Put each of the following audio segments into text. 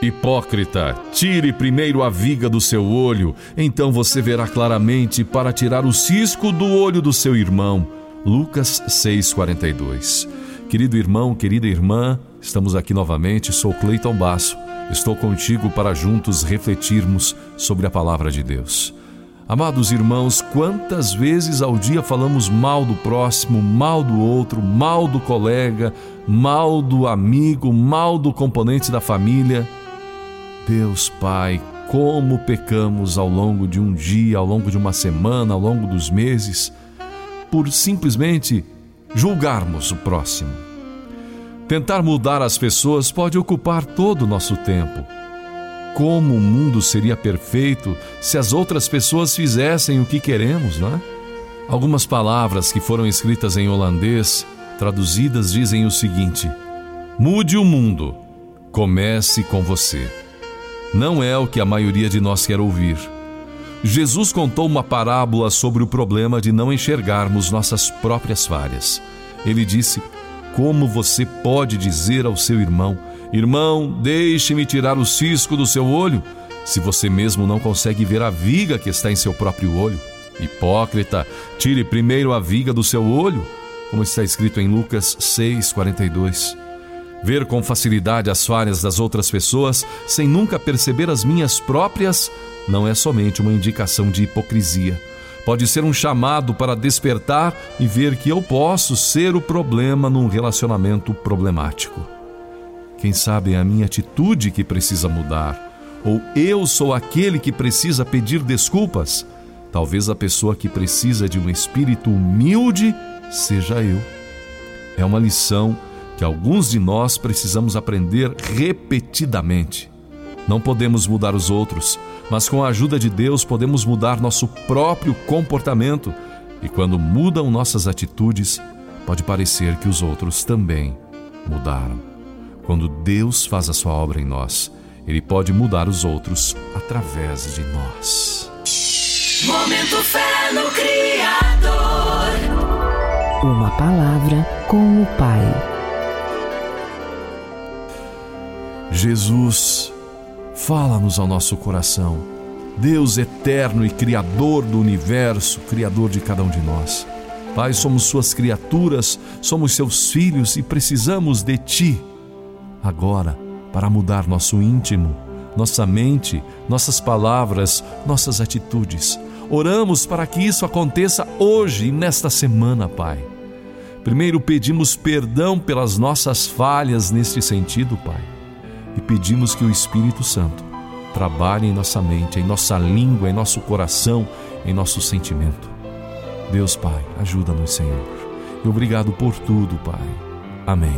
Hipócrita, tire primeiro a viga do seu olho, então você verá claramente para tirar o cisco do olho do seu irmão. Lucas 6,42. Querido irmão, querida irmã, estamos aqui novamente, sou Cleiton Basso. Estou contigo para juntos refletirmos sobre a palavra de Deus. Amados irmãos, quantas vezes ao dia falamos mal do próximo, mal do outro, mal do colega, mal do amigo, mal do componente da família? Deus Pai, como pecamos ao longo de um dia, ao longo de uma semana, ao longo dos meses, por simplesmente julgarmos o próximo. Tentar mudar as pessoas pode ocupar todo o nosso tempo. Como o mundo seria perfeito se as outras pessoas fizessem o que queremos, não é? Algumas palavras que foram escritas em holandês, traduzidas, dizem o seguinte: mude o mundo, comece com você. Não é o que a maioria de nós quer ouvir. Jesus contou uma parábola sobre o problema de não enxergarmos nossas próprias falhas. Ele disse: como você pode dizer ao seu irmão: irmão, deixe-me tirar o cisco do seu olho, se você mesmo não consegue ver a viga que está em seu próprio olho? Hipócrita, tire primeiro a viga do seu olho, como está escrito em Lucas 6,42. Ver com facilidade as falhas das outras pessoas, sem nunca perceber as minhas próprias, não é somente uma indicação de hipocrisia. Pode ser um chamado para despertar e ver que eu posso ser o problema num relacionamento problemático. Quem sabe é a minha atitude que precisa mudar, ou eu sou aquele que precisa pedir desculpas. Talvez a pessoa que precisa de um espírito humilde seja eu. É uma lição que alguns de nós precisamos aprender repetidamente. Não podemos mudar os outros, mas com a ajuda de Deus podemos mudar nosso próprio comportamento. E quando mudam nossas atitudes, pode parecer que os outros também mudaram. Quando Deus faz a sua obra em nós, Ele pode mudar os outros através de nós. Momento Fé no Criador. Uma palavra com o Pai. Jesus, fala-nos ao nosso coração. Deus eterno e Criador do universo, Criador de cada um de nós. Pai, somos Suas criaturas, somos Seus filhos e precisamos de Ti agora para mudar nosso íntimo, nossa mente, nossas palavras, nossas atitudes. Oramos para que isso aconteça hoje e nesta semana, Pai. Primeiro pedimos perdão pelas nossas falhas neste sentido, Pai. E pedimos que o Espírito Santo trabalhe em nossa mente, em nossa língua, em nosso coração, em nosso sentimento. Deus Pai, ajuda-nos, Senhor. E obrigado por tudo, Pai. Amém.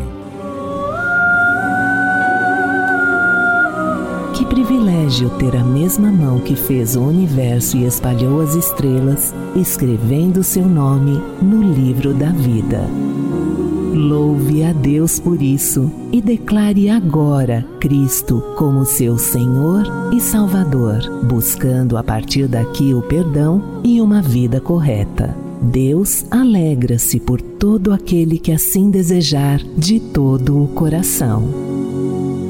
Que privilégio ter a mesma mão que fez o universo e espalhou as estrelas, escrevendo seu nome no livro da vida. Louve a Deus por isso e declare agora Cristo como seu Senhor e Salvador, buscando a partir daqui o perdão e uma vida correta. Deus alegra-se por todo aquele que assim desejar de todo o coração.